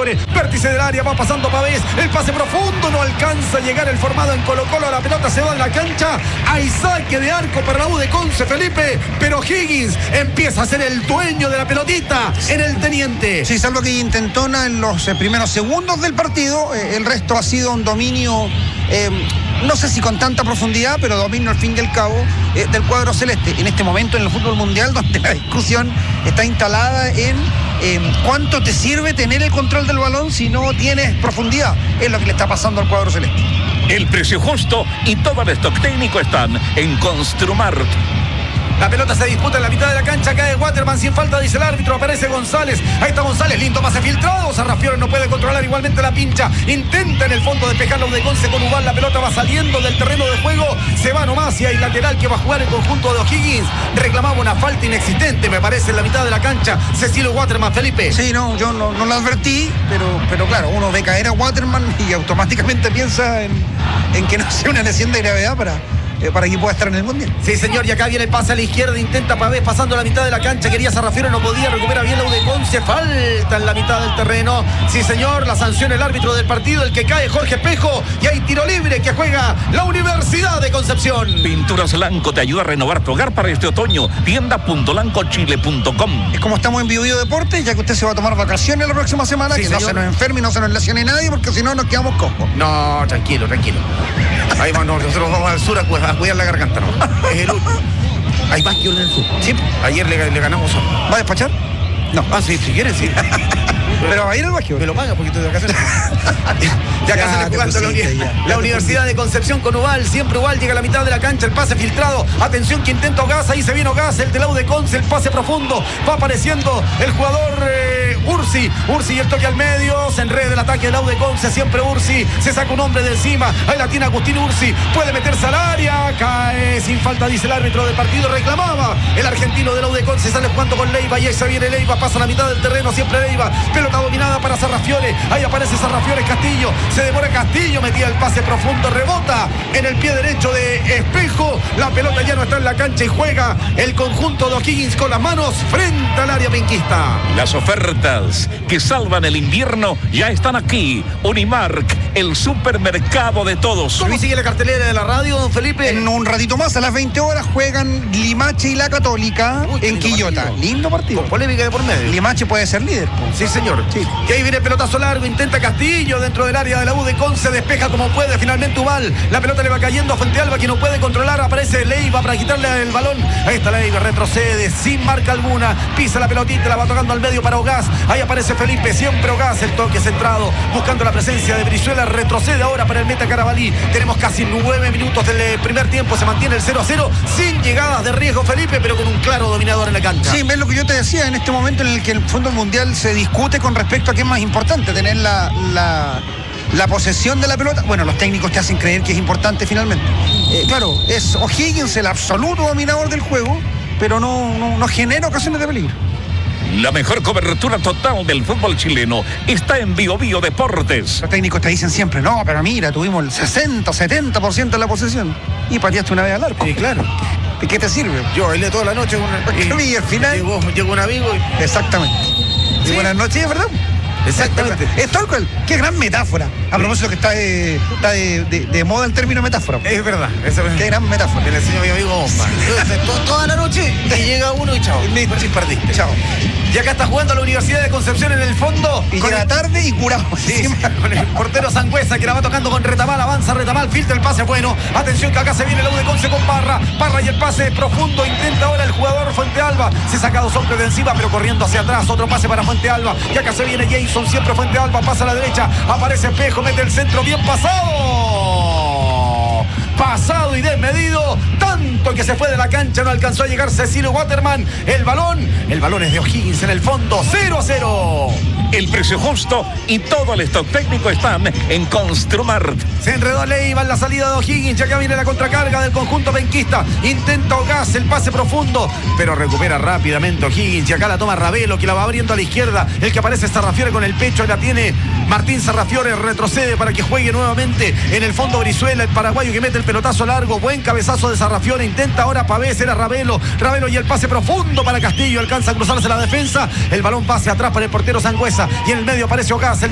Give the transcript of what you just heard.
Sarrafiore, vértice del área, va pasando Pavés, el pase profundo, no alcanza a llegar el formado en Colo-Colo, la pelota se va en la cancha, hay saque de arco para la U de Conce, Felipe, pero Higgins empieza a ser el dueño de la pelotita en el Teniente. Sí, salvo que intentona en los primeros segundos del partido, el resto ha sido un dominio, no sé si con tanta profundidad, pero dominio al fin y al cabo del cuadro celeste. En este momento en el fútbol mundial, donde la discusión está instalada en cuánto te sirve tener el control del balón si no tienes profundidad, es lo que le está pasando al cuadro celeste. El precio justo y todo el stock técnico están en Construmart. La pelota se disputa en la mitad de la cancha, cae Waterman sin falta, dice el árbitro, aparece González, ahí está González, lindo pase filtrado, Sarrafiore no puede controlar igualmente la pincha, intenta en el fondo despejarlo de Conce con Ubal, la pelota va saliendo del terreno de juego, se va nomás y hay lateral que va a jugar el conjunto de O'Higgins, reclamaba una falta inexistente, me parece, en la mitad de la cancha, Cecilio Waterman, Felipe. Sí, no, yo no lo advertí, pero claro, uno ve caer a Waterman y automáticamente piensa en que no sea una lesión de gravedad para que pueda estar en el Mundial. Sí, señor, y acá viene el pase a la izquierda, intenta Pavés pasando la mitad de la cancha, quería Sarrafiore, no podía, recupera bien la U de Conce, falta en la mitad del terreno. Sí, señor, la sanción el árbitro del partido, el que cae Jorge Espejo, y hay tiro libre que juega la Universidad de Concepción. Pinturas Lanco te ayuda a renovar tu hogar para este otoño. Tienda.lancochile.com. Es como estamos en Bio Deportes, ya que usted se va a tomar vacaciones la próxima semana, sí, que señor, no se nos enferme y no se nos lesione nadie, porque si no nos quedamos cojos. No, tranquilo. Ahí vamos, nosotros vamos al sur a cuidar la garganta, ¿no? Es el último. Hay básquet en el sur. Sí. Ayer le ganamos a... ¿Va a despachar? No. Ah, sí, si quieren, sí. Pero va a ir al básquet. Me lo paga porque estoy de vacaciones. Ya acá se le jugando la Universidad de Concepción con Ubal. Siempre Ubal llega a la mitad de la cancha. El pase filtrado. Atención que intenta Ogaz. Ahí se viene Ogaz. El de la U de Conce. El pase profundo. Va apareciendo el jugador Ursi y el toque al medio. Se enreda el ataque de la U de Conce. Siempre Ursi. Se saca un hombre de encima. Ahí la tiene Agustín Ursi. Puede meterse al área. Cae sin falta, dice el árbitro del partido. Reclamaba el argentino de la U de Conce. Sale jugando con Leiva. Y ahí se viene Leiva. Pasa a la mitad del terreno. Siempre Leiva. Pelota dominada para Sarrafiore. Ahí aparece Sarrafiore. Castillo. Se demora Castillo. Metía el pase profundo. Rebota en el pie derecho de Espejo. La pelota ya no está en la cancha y juega el conjunto de O'Higgins con las manos frente al área penquista. Las ofertas que salvan el invierno ya están aquí. Unimark, el supermercado de todos. ¿Cómo sigue la cartelera de la radio, don Felipe? En un ratito más, a las 20 horas, juegan Limache y la Católica en Quillota. Lindo partido. Con polémica de por medio. Limache puede ser líder. Sí, señor. Sí. Y ahí viene el pelotazo largo, intenta Castillo dentro del área de la U de Conce, despeja como puede, finalmente Ubal. La pelota le va cayendo a Fuentealba, que no puede controlar, aparece Leiva para quitarle el balón. Ahí está Leiva, retrocede sin marca alguna, pisa la pelotita, la va tocando al medio para Ogaz. Ahí aparece Felipe, siempre Ogaz, el toque centrado, buscando la presencia de Brizuela, retrocede ahora para el meta Carabalí. Tenemos casi 9 minutos del primer tiempo, se mantiene el 0-0, sin llegadas de riesgo, Felipe, pero con un claro dominador en la cancha. Sí, ves lo que yo te decía, en este momento en el que el fútbol mundial se discute con respecto a qué es más importante, tener la posesión de la pelota. Bueno, los técnicos te hacen creer que es importante finalmente. Claro, es O'Higgins el absoluto dominador del juego, pero no genera ocasiones de peligro. La mejor cobertura total del fútbol chileno está en Bio Deportes. Los técnicos te dicen siempre, no, pero mira, tuvimos el 60-70% de la posesión y pateaste una vez al arco. Sí, claro. ¿De qué te sirve? Yo bailé toda la noche y al final llegó un amigo y... Exactamente. ¿Sí? Y buenas noches, ¿verdad? Exactamente. Es tal cual. Qué gran metáfora. A propósito que está de moda el término metáfora. Es verdad. Qué gran metáfora. Que le enseño a mi amigo Bomba. Toda la noche y llega uno y chao. Listo. Perdiste. Chao. Y acá está jugando la Universidad de Concepción en el fondo. Y llega tarde y curado. Sí, con el portero Sangüesa que la va tocando con Retamal. Avanza Retamal, filtra el pase bueno. Atención que acá se viene la U de Conce con Parra y el pase profundo. Intenta ahora el jugador Fuentealba. Se saca dos hombres de encima, pero corriendo hacia atrás. Otro pase para Fuentealba. Y acá se viene Jason, siempre Fuentealba. Pasa a la derecha. Aparece Espejo, mete el centro bien pasado y desmedido, tanto que se fue de la cancha, no alcanzó a llegar Cecilio Waterman. El balón es de O'Higgins en el fondo, 0-0. El precio justo y todo el stock técnico están en Construmart. Se enredó Leiva en la salida de O'Higgins, ya que viene la contracarga del conjunto penquista. Intenta Ogaz el pase profundo, pero recupera rápidamente O'Higgins. Y acá la toma Ravelo, que la va abriendo a la izquierda. El que aparece es Sarrafiore con el pecho, la tiene Martín Sarrafiore, retrocede para que juegue nuevamente en el fondo Brizuela, el paraguayo que mete el pelotazo largo. Buen cabezazo de Sarrafiore, intenta ahora Pavés, era Ravelo y el pase profundo para Castillo, alcanza a cruzarse la defensa. El balón pase atrás para el portero Sangüesa y en el medio aparece Ogaz.